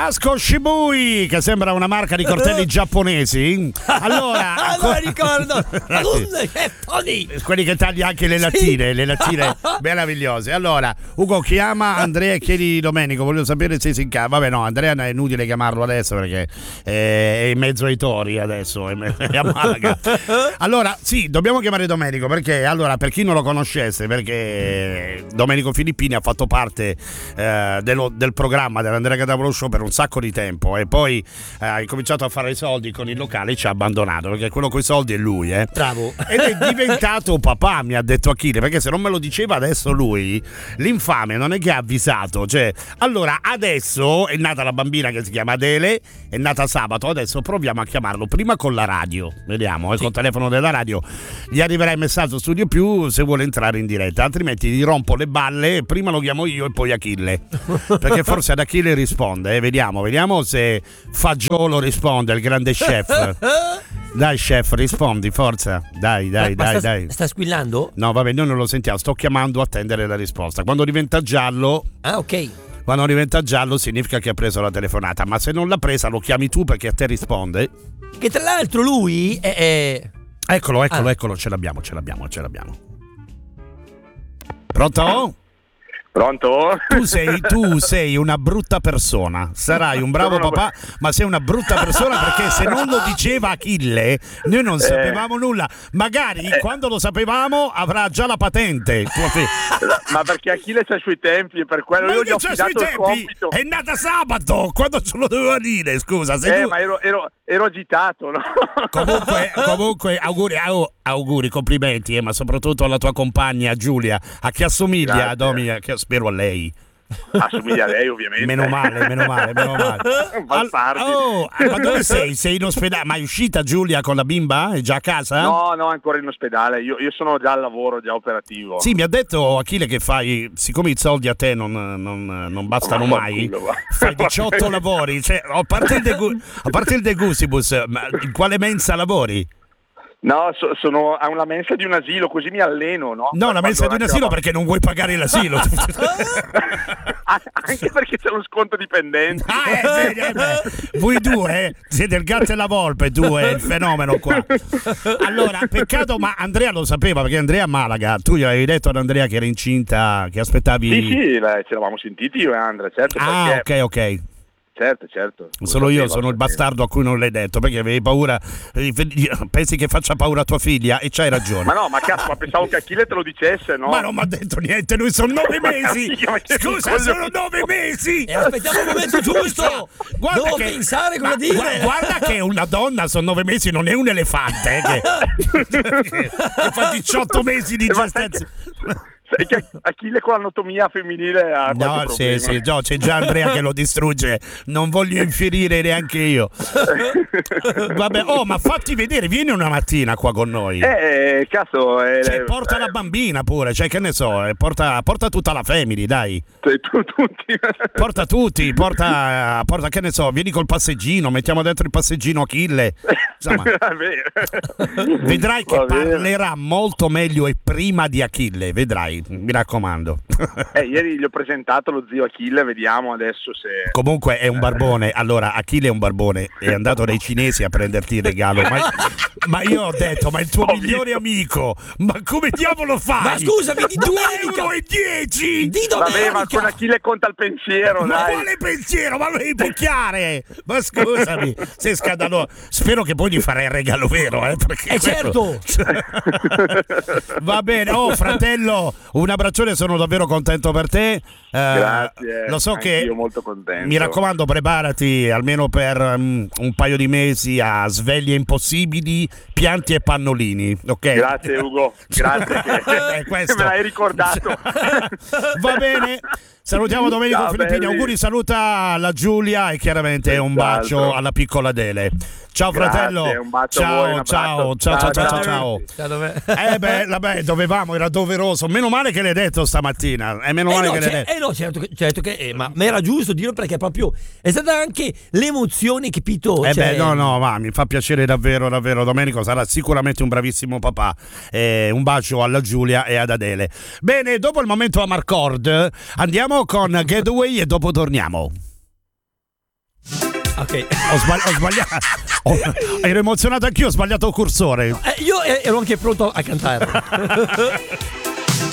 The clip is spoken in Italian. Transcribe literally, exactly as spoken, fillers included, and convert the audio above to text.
Casco Shibui, che sembra una marca di coltelli giapponesi. Allora, ah, non ricordo. quelli che tagli anche le lattine, sì. le lattine meravigliose. Allora, Ugo chiama Andrea e chiedi Domenico, voglio sapere se si incava. Vabbè, no, Andrea è inutile chiamarlo adesso perché è in mezzo ai tori adesso, è a Malaga. Allora, sì, dobbiamo chiamare Domenico perché, allora, per chi non lo conoscesse, perché Domenico Filippini ha fatto parte eh, dello, del programma dell'Andrea Catapolo Show per un sacco di tempo e poi eh, ha incominciato a fare i soldi con il locale e ci ha abbandonato perché quello coi soldi è lui, eh. Bravo. Ed è diventato papà, mi ha detto Achille, perché se non me lo diceva adesso lui, l'infame non è che ha avvisato, cioè, allora adesso è nata la bambina che si chiama Adele, è nata sabato, adesso proviamo a chiamarlo prima con la radio, vediamo, eh, sì. col telefono della radio gli arriverà il messaggio Studio Più se vuole entrare in diretta, altrimenti gli rompo le balle, prima lo chiamo io e poi Achille, perché forse ad Achille risponde, eh, vediamo, vediamo se Fagiolo risponde, il grande chef. Dai chef, rispondi, forza. Dai, dai, ma, dai, ma sta, dai. Sta squillando? No, vabbè, noi non lo sentiamo, sto chiamando a attendere la risposta. Quando diventa giallo... Ah, ok. Quando diventa giallo significa che ha preso la telefonata, ma se non l'ha presa lo chiami tu perché a te risponde. Che tra l'altro lui è... è... Eccolo, eccolo, ah. eccolo, ce l'abbiamo, ce l'abbiamo, ce l'abbiamo. Pronto? Pronto? Tu sei, tu sei una brutta persona, sarai un bravo papà, ma sei una brutta persona perché se non lo diceva Achille noi non sapevamo eh. nulla. Magari eh. quando lo sapevamo avrà già la patente. Ma perché Achille c'ha i suoi tempi e per quello ma io gli ho affidato il compito. È nata sabato, quando ce lo doveva dire, scusa. Eh, tu... ma ero, ero, ero agitato, no? Comunque, comunque auguri, auguri, complimenti, eh, ma soprattutto alla tua compagna Giulia, a chi assomiglia a Dominica, che spero a lei. Assomiglia a lei ovviamente. Meno male, meno male, meno male. Al, oh, ma dove sei? Sei in ospedale? Ma è uscita Giulia con la bimba? È già a casa? No, no, ancora in ospedale. Io, io sono già al lavoro, già operativo. Sì, mi ha detto Achille che fai, siccome i soldi a te non, non, non bastano oh, mai, culo, fai diciotto lavori. Cioè, a parte il De, a parte il De Gustibus, ma in quale mensa lavori? No, so, sono a una mensa di un asilo, così mi alleno, no? No, la mensa di un asilo perché non vuoi pagare l'asilo. Anche perché c'è lo sconto dipendente. Ah, eh, beh, eh, beh. Voi due eh, siete il gatto e la volpe, tu è il fenomeno qua. Allora, peccato, ma Andrea lo sapeva perché Andrea a Malaga, tu gli avevi detto ad Andrea che era incinta, che aspettavi. Sì, sì, beh, ce l'avamo sentiti io e Andrea, certo. Ah, perché... ok, ok. Certo, certo. Solo io sono il bastardo a cui non l'hai detto perché avevi paura, pensi che faccia paura a tua figlia e c'hai ragione. Ma no, ma cazzo, ma pensavo che Achille te lo dicesse, no? Ma non mi ha detto niente, lui sono nove mesi. Scusa, sono nove mesi. E aspettiamo il momento giusto. Guarda Devo che, pensare cosa dire. Guarda, guarda che una donna sono nove mesi, non è un elefante eh, che, che fa diciotto mesi di gestazione. Sai che Achille con l'anatomia femminile ha no, sì, sì, no, c'è già Andrea che lo distrugge, non voglio infierire neanche io. Vabbè, oh, ma fatti vedere, vieni una mattina qua con noi. Eh, cazzo, eh, cioè, porta eh, la bambina pure, cioè che ne so, eh, porta, porta tutta la family, dai. Tu, tutti. Porta tutti, porta, porta, che ne so, vieni col passeggino, mettiamo dentro il passeggino Achille. Insomma, vedrai che parlerà molto meglio e prima di Achille, vedrai. Mi raccomando. Eh, ieri gli ho presentato lo zio Achille, vediamo adesso se... Comunque è un barbone. Allora, Achille è un barbone, è andato dai cinesi a prenderti il regalo. Ma, ma io ho detto, ma il tuo ho migliore visto. amico, ma come diavolo fai? Ma scusami, di due euro e dieci! Di domenica! Vabbè, ma con Achille conta il pensiero, ma dai! Ma quale pensiero? Ma lo devi picchiare! Ma scusami, sei scandaloso. Spero che poi gli farai il regalo vero, eh? Perché eh certo! Va bene, oh fratello, un abbraccione, sono davvero contento per te. Eh, Grazie. Lo so che io molto contento. Mi raccomando, preparati almeno per um, un paio di mesi a sveglie impossibili, pianti e pannolini, ok? Grazie Ugo, grazie che, eh, questo. che me l'hai ricordato. Va bene. Salutiamo Domenico Ciao, Filippini, belli. Auguri, saluta la Giulia e chiaramente un bacio alla piccola Adele. Ciao Grazie, fratello. un bacio ciao, a voi, un ciao, ciao, ciao, ciao, ciao, ciao. ciao. Eh beh, vabbè, dovevamo, era doveroso. Meno male che l'hai detto stamattina. È meno eh male no, che l'hai cioè, detto. Eh no, certo, certo che eh, ma, ma era giusto dirlo perché proprio è stata anche l'emozione, capito? Eh cioè... beh, no, no, ma mi fa piacere davvero, davvero. Domenico sarà sicuramente un bravissimo papà. Eh, un bacio alla Giulia e ad Adele. Bene, dopo il momento Amarcord andiamo con Getaway e dopo torniamo. Ok. Ho, sbagli- ho sbagliato. Ho- ero emozionato anch'io, ho sbagliato il cursore. Eh, io ero anche pronto a cantare.